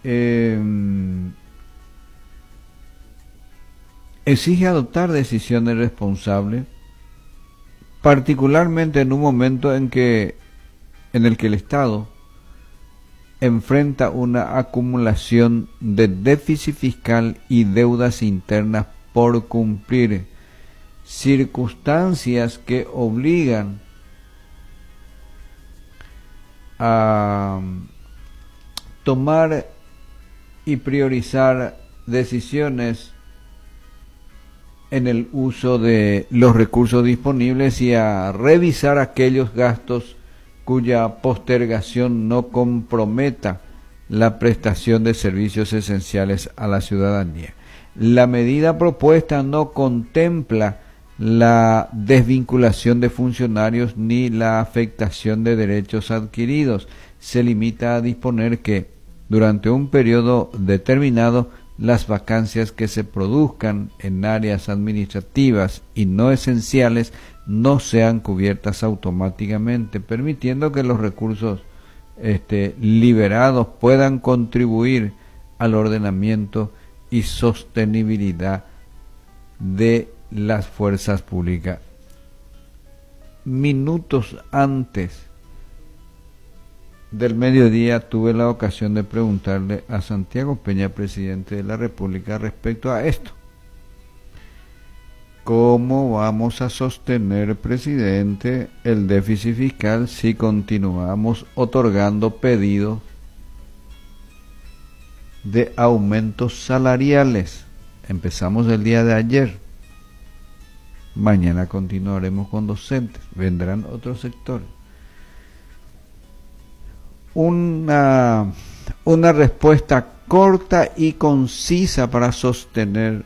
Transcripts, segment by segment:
exige adoptar decisiones responsables, particularmente en un momento en el que el Estado enfrenta una acumulación de déficit fiscal y deudas internas por cumplir, circunstancias que obligan a tomar y priorizar decisiones en el uso de los recursos disponibles y a revisar aquellos gastos cuya postergación no comprometa la prestación de servicios esenciales a la ciudadanía. La medida propuesta no contempla la desvinculación de funcionarios ni la afectación de derechos adquiridos. Se limita a disponer que, durante un periodo determinado, las vacancias que se produzcan en áreas administrativas y no esenciales no sean cubiertas automáticamente, permitiendo que los recursos liberados puedan contribuir al ordenamiento y sostenibilidad de las fuerzas públicas. Minutos antes del mediodía tuve la ocasión de preguntarle a Santiago Peña, presidente de la República, respecto a esto. ¿Cómo vamos a sostener, presidente, el déficit fiscal si continuamos otorgando pedidos de aumentos salariales? Empezamos el día de ayer. Mañana continuaremos con docentes. Vendrán otros sectores. Una respuesta corta y concisa para sostener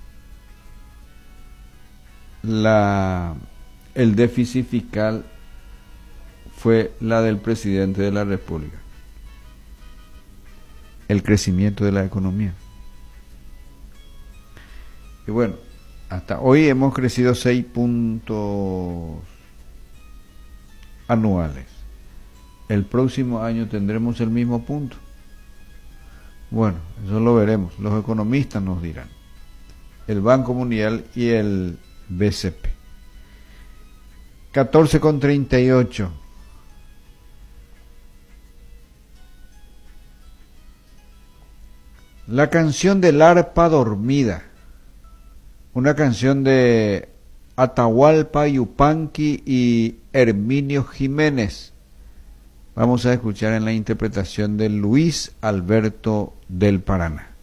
el déficit fiscal fue la del presidente de la República. El crecimiento de la economía. Y bueno, hasta hoy hemos crecido 6 puntos anuales. El próximo año tendremos el mismo punto. Bueno, eso lo veremos. Los economistas nos dirán. El Banco Mundial y el BCP. 14:38. La canción del arpa dormida. Una canción de Atahualpa Yupanqui y Herminio Jiménez. Vamos a escuchar en la interpretación de Luis Alberto del Paraná.